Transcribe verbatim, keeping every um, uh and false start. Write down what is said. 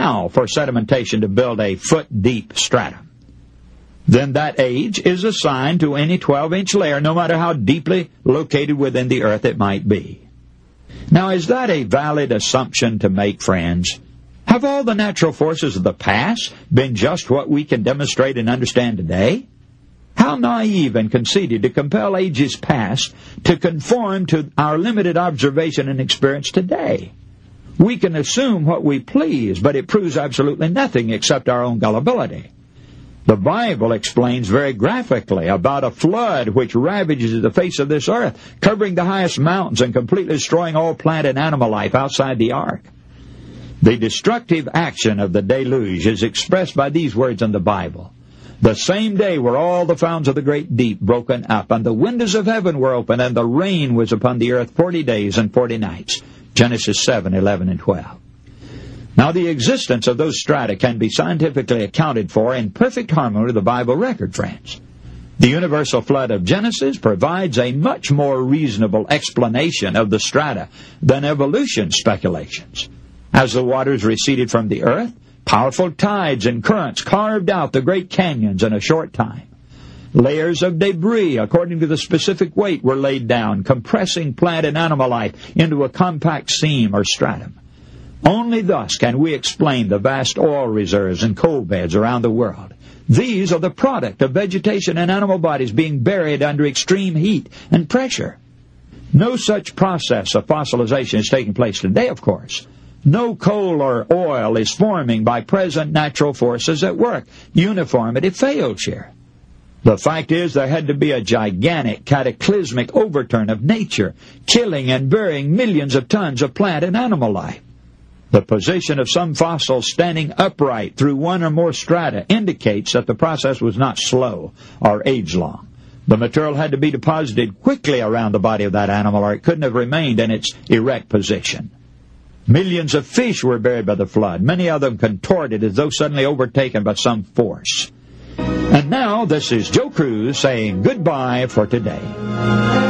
now for sedimentation to build a foot-deep stratum. Then that age is assigned to any twelve-inch layer, no matter how deeply located within the earth it might be. Now, is that a valid assumption to make, friends? Have all the natural forces of the past been just what we can demonstrate and understand today? How naive and conceited to compel ages past to conform to our limited observation and experience today. We can assume what we please, but it proves absolutely nothing except our own gullibility. The Bible explains very graphically about a flood which ravages the face of this earth, covering the highest mountains and completely destroying all plant and animal life outside the ark. The destructive action of the deluge is expressed by these words in the Bible. The same day were all the fountains of the great deep broken up, and the windows of heaven were opened, and the rain was upon the earth forty days and forty nights. Genesis seven, eleven, and twelve. Now, the existence of those strata can be scientifically accounted for in perfect harmony with the Bible record, friends. The universal flood of Genesis provides a much more reasonable explanation of the strata than evolution speculations. As the waters receded from the earth, powerful tides and currents carved out the great canyons in a short time. Layers of debris, according to the specific weight, were laid down, compressing plant and animal life into a compact seam or stratum. Only thus can we explain the vast oil reserves and coal beds around the world. These are the product of vegetation and animal bodies being buried under extreme heat and pressure. No such process of fossilization is taking place today, of course. No coal or oil is forming by present natural forces at work. Uniformity fails here. The fact is there had to be a gigantic cataclysmic overturn of nature, killing and burying millions of tons of plant and animal life. The position of some fossils standing upright through one or more strata indicates that the process was not slow or age-long. The material had to be deposited quickly around the body of that animal, or it couldn't have remained in its erect position. Millions of fish were buried by the flood, many of them contorted as though suddenly overtaken by some force. And now, this is Joe Cruz saying goodbye for today.